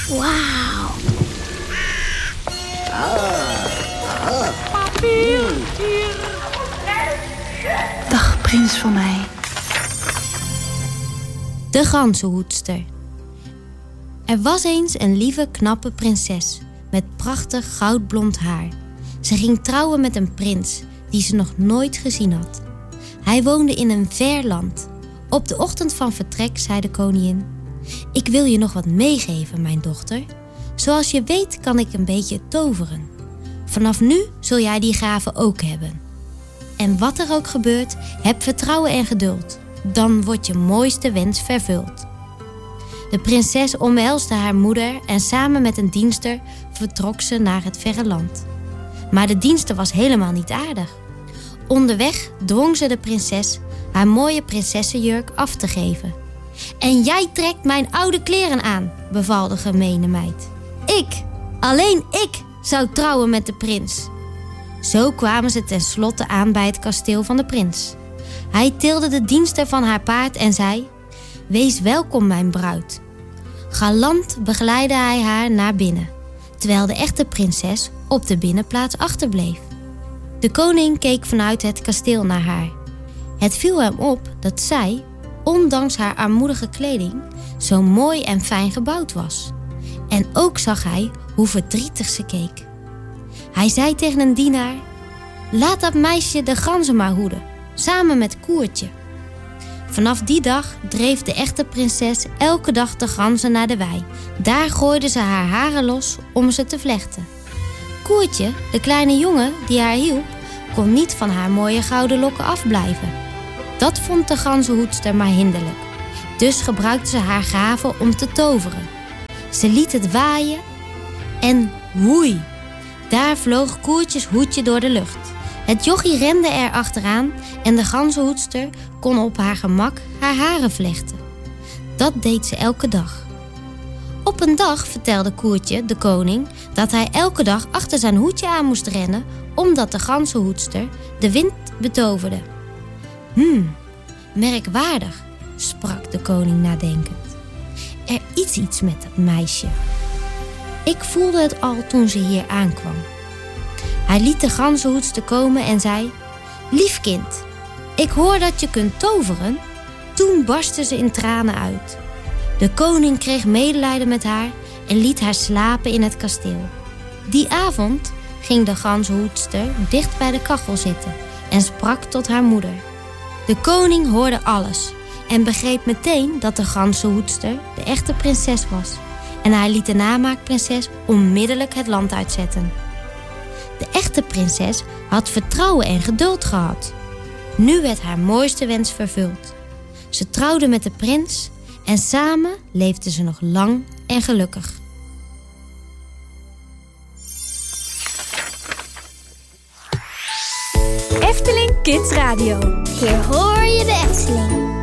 Wauw. Dag, prins van mij. De ganzenhoedster. Er was eens een lieve, knappe prinses met prachtig goudblond haar. Ze ging trouwen met een prins die ze nog nooit gezien had. Hij woonde in een ver land. Op de ochtend van vertrek zei de koningin: ik wil je nog wat meegeven, mijn dochter. Zoals je weet kan ik een beetje toveren. Vanaf nu zul jij die gave ook hebben. En wat er ook gebeurt, heb vertrouwen en geduld. Dan wordt je mooiste wens vervuld. De prinses omhelsde haar moeder en samen met een dienster vertrok ze naar het verre land. Maar de dienster was helemaal niet aardig. Onderweg dwong ze de prinses haar mooie prinsessenjurk af te geven. En jij trekt mijn oude kleren aan, beval de gemene meid. Ik, alleen ik, zou trouwen met de prins. Zo kwamen ze tenslotte aan bij het kasteel van de prins. Hij tilde de dienster van haar paard en zei: wees welkom, mijn bruid. Galant begeleidde hij haar naar binnen, terwijl de echte prinses op de binnenplaats achterbleef. De koning keek vanuit het kasteel naar haar. Het viel hem op dat zij, ondanks haar armoedige kleding, zo mooi en fijn gebouwd was. En ook zag hij hoe verdrietig ze keek. Hij zei tegen een dienaar: laat dat meisje de ganzen maar hoeden, samen met Koertje. Vanaf die dag dreef de echte prinses elke dag de ganzen naar de wei. Daar gooide ze haar haren los om ze te vlechten. Koertje, de kleine jongen die haar hielp, kon niet van haar mooie gouden lokken afblijven. Dat vond de ganzenhoedster maar hinderlijk. Dus gebruikte ze haar gave om te toveren. Ze liet het waaien en woei! Daar vloog Koertjes hoedje door de lucht. Het jochie rende er achteraan en de ganzenhoedster kon op haar gemak haar haren vlechten. Dat deed ze elke dag. Op een dag vertelde Koertje, de koning, dat hij elke dag achter zijn hoedje aan moest rennen, omdat de ganzenhoedster de wind betoverde. Merkwaardig, sprak de koning nadenkend. Er is iets met dat meisje. Ik voelde het al toen ze hier aankwam. Hij liet de ganzenhoedster komen en zei: lief kind, ik hoor dat je kunt toveren. Toen barstte ze in tranen uit. De koning kreeg medelijden met haar en liet haar slapen in het kasteel. Die avond ging de ganzenhoedster dicht bij de kachel zitten en sprak tot haar moeder. De koning hoorde alles en begreep meteen dat de ganzenhoedster de echte prinses was. En hij liet de namaakprinses onmiddellijk het land uitzetten. De echte prinses had vertrouwen en geduld gehad. Nu werd haar mooiste wens vervuld. Ze trouwde met de prins en samen leefden ze nog lang en gelukkig. Efteling Kids Radio. Hier hoor je de Efteling.